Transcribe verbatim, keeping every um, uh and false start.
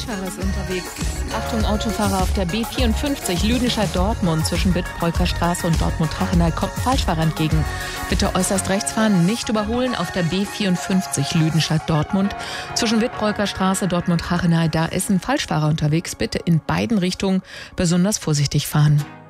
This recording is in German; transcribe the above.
Falschfahrer ist unterwegs. Achtung, Autofahrer auf der B vierundfünfzig Lüdenscheid-Dortmund zwischen Bitbreuker Straße und Dortmund-Trachenay kommt Falschfahrer entgegen. Bitte äußerst rechts fahren, nicht überholen auf der B vierundfünfzig Lüdenscheid-Dortmund zwischen Bitbreuker Straße, Dortmund-Trachenay. Da ist ein Falschfahrer unterwegs. Bitte in beiden Richtungen besonders vorsichtig fahren.